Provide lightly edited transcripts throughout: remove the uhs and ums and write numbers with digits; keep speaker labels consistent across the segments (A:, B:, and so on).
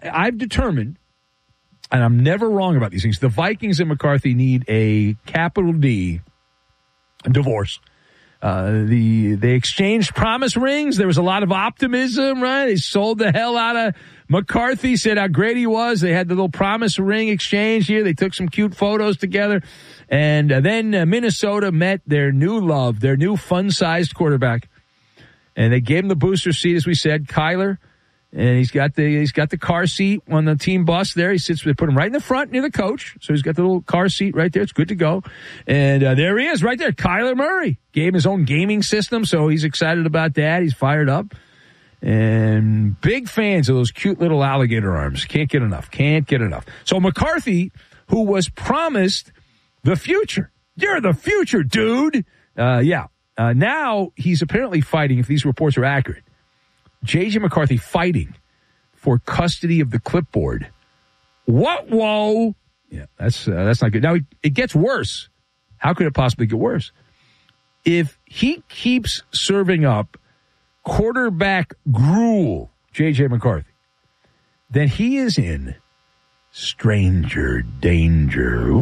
A: I've determined, and I'm never wrong about these things, the Vikings and McCarthy need a capital D divorce. They exchanged promise rings. There was a lot of optimism, right? They sold the hell out of McCarthy, said how great he was. They had the little promise ring exchange here. They took some cute photos together. And then Minnesota met their new love, their new fun-sized quarterback. And they gave him the booster seat, as we said, Kyler. And he's got the car seat on the team bus there. They put him right in the front near the coach. So he's got the little car seat right there. It's good to go. And there he is right there. Kyler Murray gave him his own gaming system. So he's excited about that. He's fired up. And big fans of those cute little alligator arms. Can't get enough. So McCarthy, who was promised the future. You're the future, dude. Now he's apparently fighting, if these reports are accurate, J.J. McCarthy fighting for custody of the clipboard. What? Whoa. Yeah, that's not good. Now, it gets worse. How could it possibly get worse? If he keeps serving up quarterback gruel, J.J. McCarthy, then he is in stranger danger.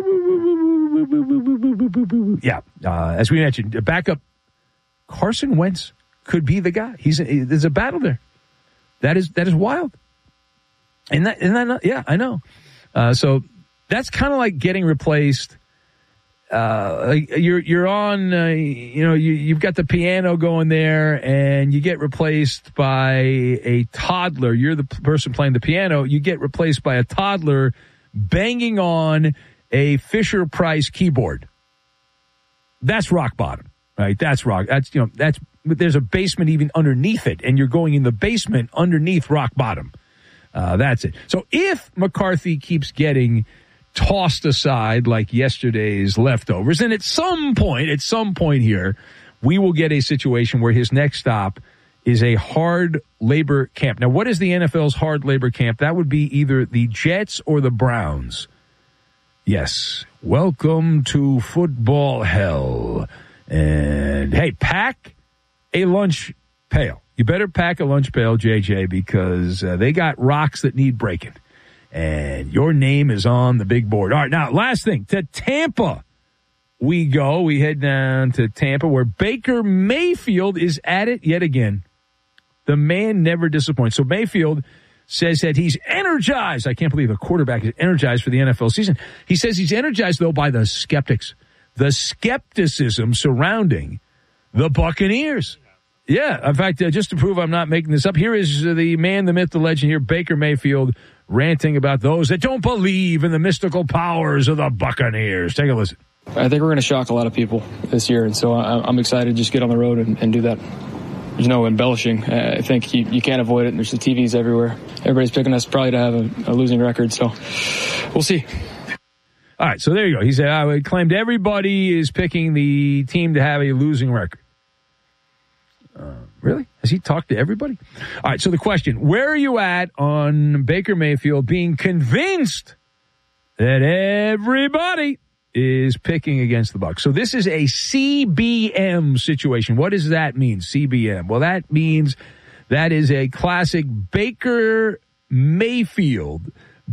A: Yeah, as we mentioned, backup Carson Wentz could be the guy. There's a battle there. That is wild. And that I know. So that's kind of like getting replaced. Like you're on, you've got the piano going there, and you get replaced by a toddler. You're the person playing the piano. You get replaced by a toddler banging on a Fisher-Price keyboard. That's rock bottom, right? That's there's a basement even underneath it, and you're going in the basement underneath rock bottom. That's it. So if McCarthy keeps getting tossed aside like yesterday's leftovers, and at some point here, we will get a situation where his next stop is a hard labor camp. Now, what is the NFL's hard labor camp? That would be either the Jets or the Browns. Yes. Welcome to football hell. And, hey, pack a lunch pail. You better pack a lunch pail, JJ, because they got rocks that need breaking. And your name is on the big board. All right, now, last thing. To Tampa we go. We head down to Tampa, where Baker Mayfield is at it yet again. The man never disappoints. So Mayfield says that he's energized. I can't believe a quarterback is energized for the NFL season. He says he's energized, though, by the skeptics. The skepticism surrounding the Buccaneers. Yeah, in fact, just to prove I'm not making this up, here is the man, the myth, the legend here, Baker Mayfield, ranting about those that don't believe in the mystical powers of the Buccaneers. Take a listen.
B: I think we're going to shock a lot of people this year, and so I'm excited to just get on the road and do that. There's no embellishing. I think you can't avoid it. There's the TVs everywhere. Everybody's picking us probably to have a losing record, so we'll see.
A: All right, so there you go. He said, I claimed everybody is picking the team to have a losing record. Really? Has he talked to everybody? All right, so the question, where are you at on Baker Mayfield being convinced that everybody is picking against the Bucs? So this is a CBM situation. What does that mean, CBM? Well, that means that is a classic Baker Mayfield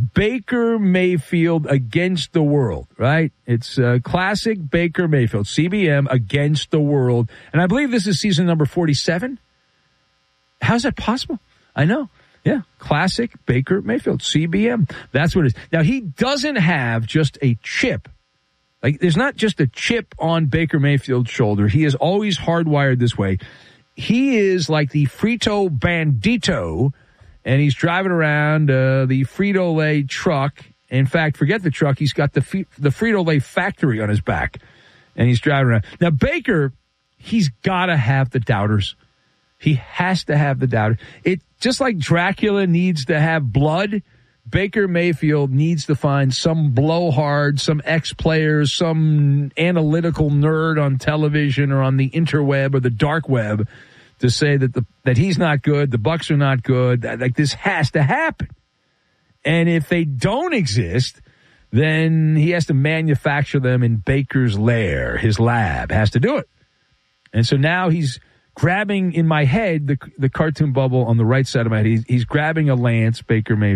A: against the world, right? It's a classic Baker Mayfield, CBM against the world. And I believe this is season number 47. How's that possible? I know. Yeah, classic Baker Mayfield, CBM. That's what it is. Now, he doesn't have just a chip. Like, there's not just a chip on Baker Mayfield's shoulder. He is always hardwired this way. He is like the Frito Bandito, and he's driving around the Frito-Lay truck. In fact, forget the truck. He's got the Frito-Lay factory on his back, and he's driving around. Now, Baker, he's got to have the doubters. He has to have the doubters. It just like Dracula needs to have blood, Baker Mayfield needs to find some blowhard, some ex-players, some analytical nerd on television or on the interweb or the dark web to say that he's not good, the Bucs are not good. Like, this has to happen. And if they don't exist, then he has to manufacture them in Baker's lair. His lab has to do it. And so now he's grabbing, in my head, the cartoon bubble on the right side of my head. He's grabbing a lance, Baker Mayfield.